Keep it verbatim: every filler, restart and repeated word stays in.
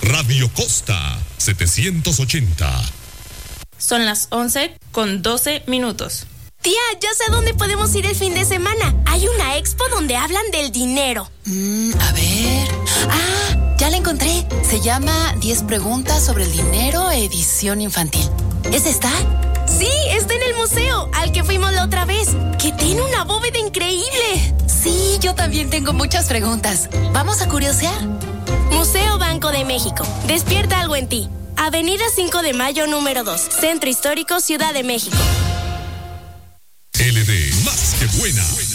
Radio Costa setecientos ochenta. Son las once con doce minutos. Tía, ya sé dónde podemos ir el fin de semana. Hay una expo donde hablan del dinero. Mm, a ver... Ah, ya la encontré. Se llama diez preguntas sobre el dinero, edición infantil. ¿Es esta? Sí, está en el museo, al que fuimos la otra vez, que tiene una bóveda increíble. Sí, yo también tengo muchas preguntas. ¿Vamos a curiosear? Museo Banco de México. Despierta algo en ti. Avenida cinco de Mayo, número dos. Centro Histórico, Ciudad de México. L D, más que buena.